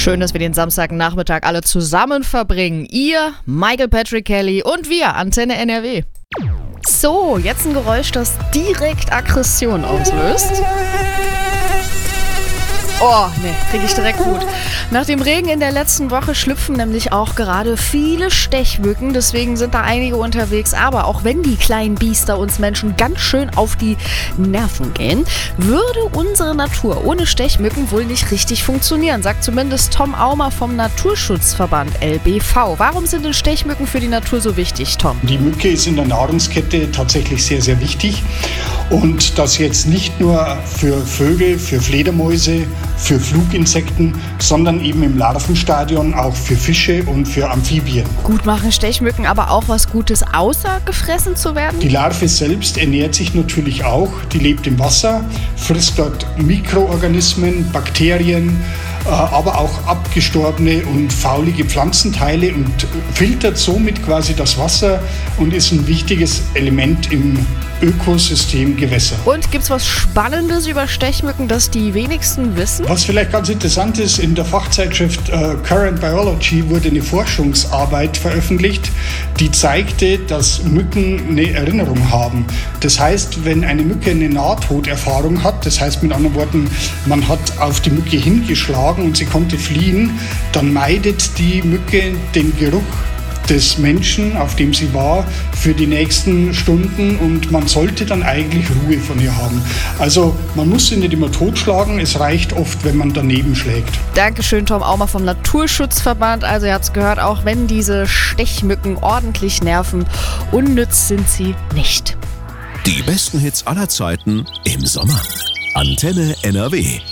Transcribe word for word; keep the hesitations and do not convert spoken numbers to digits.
Schön, dass wir den Samstagnachmittag alle zusammen verbringen. Ihr, Michael Patrick Kelly und wir, Antenne N R W. So, jetzt ein Geräusch, das direkt Aggression auslöst. Oh, ne, kriege ich direkt Wut. Nach dem Regen in der letzten Woche schlüpfen nämlich auch gerade viele Stechmücken. Deswegen sind da einige unterwegs. Aber auch wenn die kleinen Biester uns Menschen ganz schön auf die Nerven gehen, würde unsere Natur ohne Stechmücken wohl nicht richtig funktionieren, sagt zumindest Tom Aumer vom Naturschutzverband L B V. Warum sind denn Stechmücken für die Natur so wichtig, Tom? Die Mücke ist in der Nahrungskette tatsächlich sehr, sehr wichtig. Und das jetzt nicht nur für Vögel, für Fledermäuse, für Fluginsekten, sondern eben im Larvenstadion auch für Fische und für Amphibien. Gut, machen Stechmücken aber auch was Gutes, außer gefressen zu werden? Die Larve selbst ernährt sich natürlich auch. Die lebt im Wasser, frisst dort Mikroorganismen, Bakterien, aber auch abgestorbene und faulige Pflanzenteile und filtert somit quasi das Wasser und ist ein wichtiges Element im Ökosystem Gewässer. Und gibt es was Spannendes über Stechmücken, das die wenigsten wissen? Was vielleicht ganz interessant ist, in der Fachzeitschrift äh, Current Biology wurde eine Forschungsarbeit veröffentlicht, die zeigte, dass Mücken eine Erinnerung haben. Das heißt, wenn eine Mücke eine Nahtoderfahrung hat, das heißt mit anderen Worten, man hat auf die Mücke hingeschlagen und sie konnte fliehen, dann meidet die Mücke den Geruch des Menschen, auf dem sie war, für die nächsten Stunden und man sollte dann eigentlich Ruhe von ihr haben. Also man muss sie nicht immer totschlagen, es reicht oft, wenn man daneben schlägt. Dankeschön, Tom Aumer vom Naturschutzverband. Also ihr habt es gehört, auch wenn diese Stechmücken ordentlich nerven, unnütz sind sie nicht. Die besten Hits aller Zeiten im Sommer. Antenne N R W.